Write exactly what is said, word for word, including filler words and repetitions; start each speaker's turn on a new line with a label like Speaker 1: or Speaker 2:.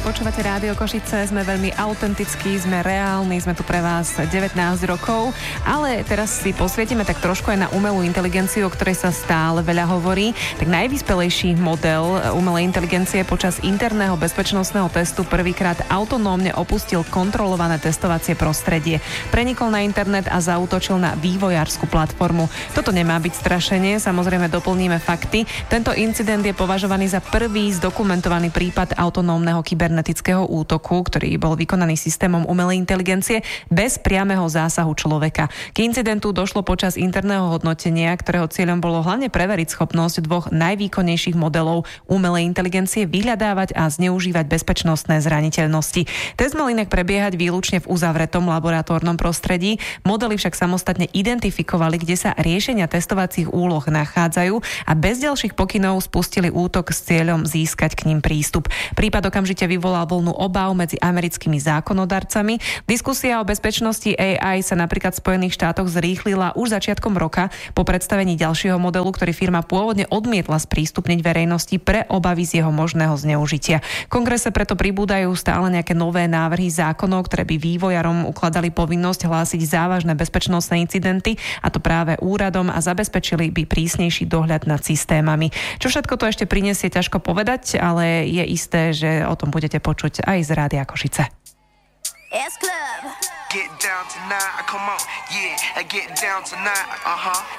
Speaker 1: počúvate Rádio Košice, sme veľmi autentickí, sme reálni, sme tu pre vás devätnásť rokov, ale teraz si posvietime tak trošku aj na umelú inteligenciu, o ktorej sa stále veľa hovorí. Tak najvyspelejší model umelej inteligencie počas interného bezpečnostného testu prvýkrát autonómne opustil kontrolované testovacie prostredie. Prenikol na internet a zaútočil na vývojárskú platformu. Toto nemá byť strašenie, samozrejme doplníme fakty. Tento incident je považovaný za prvý zdokumentovaný prípad autonómneho kybernetického útoku, ktorý bol vykonaný systémom umelej inteligencie bez priameho zásahu človeka. K incidentu došlo počas interného hodnotenia, ktorého cieľom bolo hlavne preveriť schopnosť dvoch najvýkonnejších modelov umelej inteligencie vyhľadávať a zneužívať bezpečnostné zraniteľnosti. Test mal inak prebiehať výlučne v uzavretom laboratórnom prostredí. Modely však samostatne identifikovali, kde sa riešenia testovacích úloh nachádzajú a bez ďalších pokynov spustili útok s cieľom získať k ním prístup. Prípad okamžite vyvolal vlnu obáv medzi americkými zákonodarcami. Diskusia o bezpečnosti á í sa napríklad v Spojených štátoch zrýchlila už začiatkom roka po predstavení ďalšieho modelu, ktorý firma pôvodne odmietla sprístupniť verejnosti pre obavy z jeho možného zneužitia. V kongrese preto pribúdajú stále nejaké nové návrhy zákonov, ktoré by vývojarom ukladali povinnosť hlásiť závažné bezpečnostné incidenty, a to práve úradom, a zabezpečili by prísnejší dohľad nad systémami. Čo všetko to ešte prinesie, ťažko povedať, ale je isté, že o tom budete počuť aj z Rádia Košice.
Speaker 2: Get down tonight, come on, yeah, get down tonight, uh-huh.